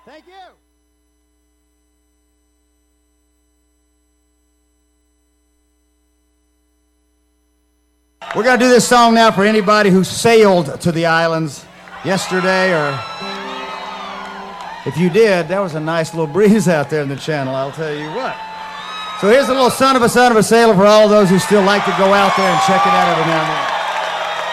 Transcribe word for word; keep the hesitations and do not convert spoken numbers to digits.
Thank you. We're going to do this song now for anybody who sailed to the islands yesterday, or if you did, that was a nice little breeze out there in the channel, I'll tell you what. So here's a little son of a son of a sailor for all of those who still like to go out there and check it out every now and then.